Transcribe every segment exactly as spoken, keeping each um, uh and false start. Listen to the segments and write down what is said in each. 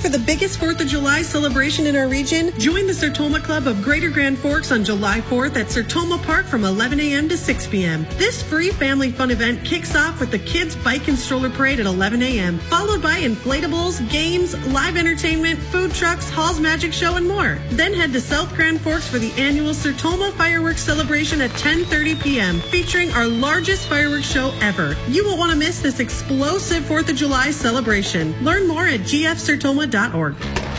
for the biggest fourth of July celebration in our region? Join the Sertoma Club of Greater Grand Forks on July fourth at Sertoma Park from eleven a.m. to six p.m. This free family fun event kicks off with the Kids Bike and Stroller Parade at eleven a.m., followed by inflatables, games, live entertainment, food trucks, Hall's Magic Show, and more. Then head to South Grand Forks for the annual Sertoma Fireworks Celebration at ten thirty p.m., featuring our largest fireworks show ever. You won't want to miss this explosive fourth of July celebration. Learn more at g f sertoma dot org.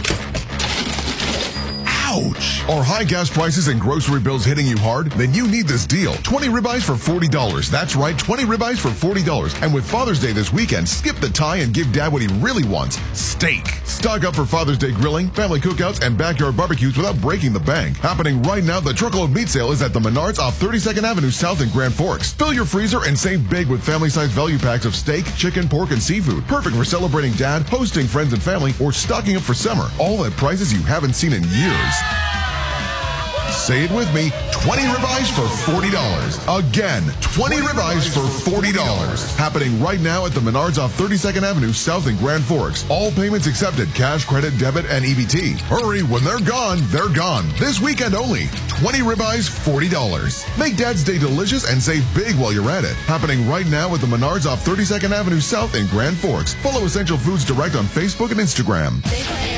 Ouch! Are high gas prices and grocery bills hitting you hard? Then you need this deal. twenty ribeyes for forty dollars. That's right, twenty ribeyes for forty dollars. And with Father's Day this weekend, skip the tie and give Dad what he really wants, steak. Stock up for Father's Day grilling, family cookouts, and backyard barbecues without breaking the bank. Happening right now, the Truckload Meat Sale is at the Menards off thirty-second Avenue South in Grand Forks. Fill your freezer and save big with family-sized value packs of steak, chicken, pork, and seafood. Perfect for celebrating Dad, hosting friends and family, or stocking up for summer. All at prices you haven't seen in years. Say it with me, twenty ribeyes for forty dollars. Again, twenty ribeyes for forty dollars. Happening right now at the Menards off thirty-second Avenue South in Grand Forks. All payments accepted, cash, credit, debit, and E B T. Hurry, when they're gone, they're gone. This weekend only, twenty ribeyes, forty dollars. Make Dad's Day delicious and save big while you're at it. Happening right now at the Menards off thirty-second Avenue South in Grand Forks. Follow Essential Foods Direct on Facebook and Instagram.